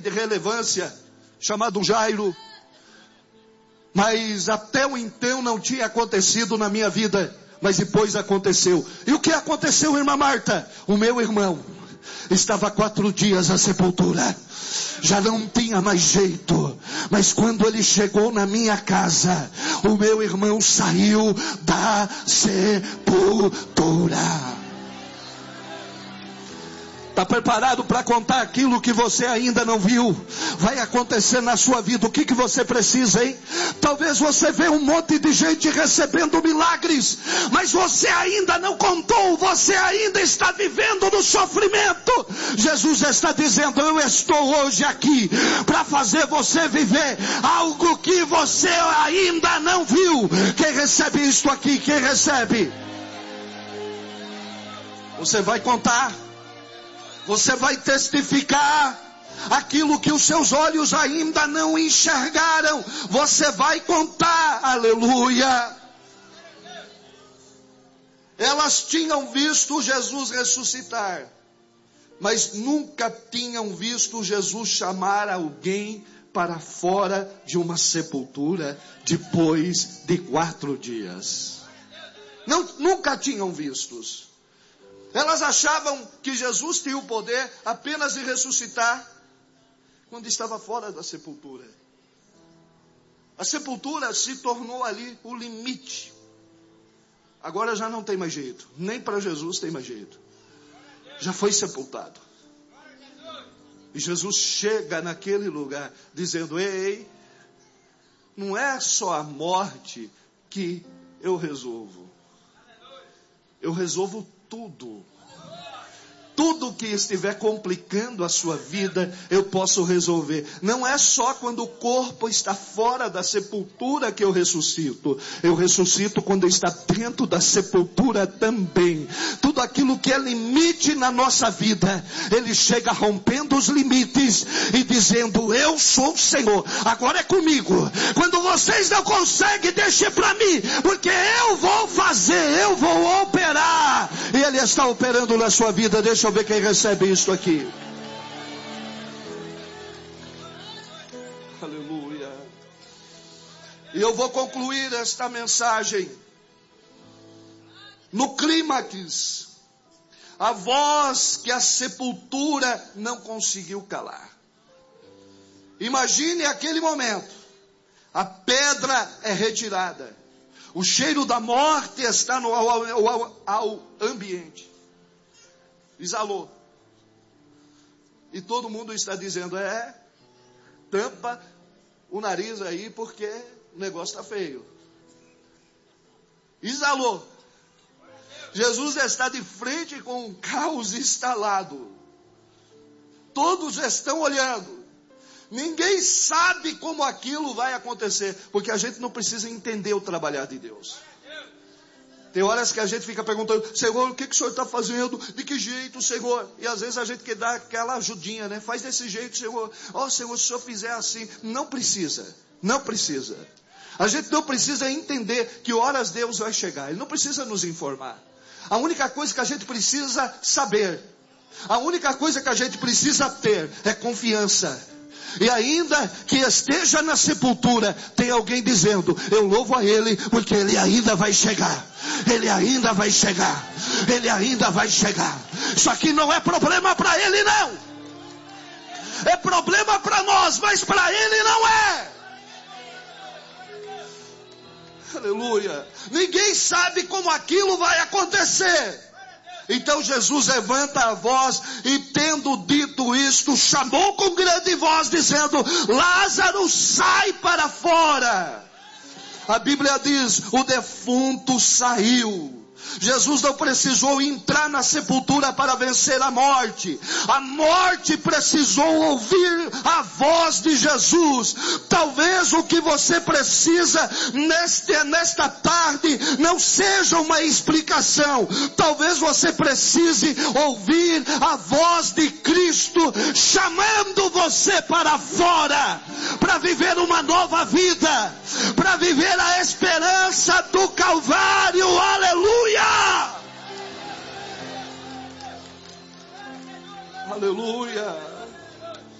de relevância, chamado Jairo. Mas até o então não tinha acontecido na minha vida. Mas depois aconteceu. E o que aconteceu, irmã Marta? O meu irmão estava 4 dias na sepultura. Já não tinha mais jeito. Mas quando ele chegou na minha casa, o meu irmão saiu da sepultura. Está preparado para contar aquilo que você ainda não viu? Vai acontecer na sua vida. O que você precisa, hein? Talvez você vê um monte de gente recebendo milagres, mas você ainda não contou. Você ainda está vivendo no sofrimento. Jesus está dizendo: eu estou hoje aqui para fazer você viver algo que você ainda não viu. Quem recebe isto aqui? Quem recebe? Você vai contar. Você vai testificar aquilo que os seus olhos ainda não enxergaram. Você vai contar, aleluia. Elas tinham visto Jesus ressuscitar, mas nunca tinham visto Jesus chamar alguém para fora de uma sepultura depois de 4 dias. Nunca tinham visto. Elas achavam que Jesus tinha o poder apenas de ressuscitar quando estava fora da sepultura. A sepultura se tornou ali o limite. Agora já não tem mais jeito. Nem para Jesus tem mais jeito. Já foi sepultado. E Jesus chega naquele lugar dizendo: ei, não é só a morte que eu resolvo. Eu resolvo tudo. Tudo que estiver complicando a sua vida, eu posso resolver. Não é só quando o corpo está fora da sepultura que eu ressuscito. Eu ressuscito quando está dentro da sepultura também. Tudo aquilo que é limite na nossa vida, Ele chega rompendo os limites e dizendo: eu sou o Senhor, agora é comigo. Quando vocês não conseguem, deixem para mim, porque eu vou fazer, eu vou operar. E Ele está operando na sua vida. Deixa eu ver quem recebe isso aqui. Aleluia. E eu vou concluir esta mensagem no clímax. A voz que a sepultura não conseguiu calar. Imagine aquele momento. A pedra é retirada. O cheiro da morte está ao ambiente. Exalou. E todo mundo está dizendo: tampa o nariz aí porque o negócio está feio. Exalou. Jesus está de frente com um caos instalado. Todos estão olhando. Ninguém sabe como aquilo vai acontecer, porque a gente não precisa entender o trabalhar de Deus. Tem horas que a gente fica perguntando: Senhor, o que o Senhor está fazendo? De que jeito, Senhor? E às vezes a gente quer dar aquela ajudinha, né? Faz desse jeito, Senhor. Senhor, se o Senhor fizer assim. Não precisa. Não precisa. A gente não precisa entender que horas Deus vai chegar. Ele não precisa nos informar. A única coisa que a gente precisa saber, a única coisa que a gente precisa ter é confiança. E ainda que esteja na sepultura, tem alguém dizendo: eu louvo a Ele, porque Ele ainda vai chegar. Ele ainda vai chegar. Ele ainda vai chegar. Isso aqui não é problema para Ele, não. É problema para nós, mas para Ele não é. Aleluia. Ninguém sabe como aquilo vai acontecer. Então Jesus levanta a voz e, tendo dito isto, chamou com grande voz, dizendo: Lázaro, sai para fora. A Bíblia diz: o defunto saiu. Jesus não precisou entrar na sepultura para vencer a morte. A morte precisou ouvir a voz de Jesus. Talvez o que você precisa nesta tarde não seja uma explicação. Talvez você precise ouvir a voz de Cristo chamando você para fora, para viver uma nova vida, para viver a esperança do Calvário. Aleluia! Aleluia!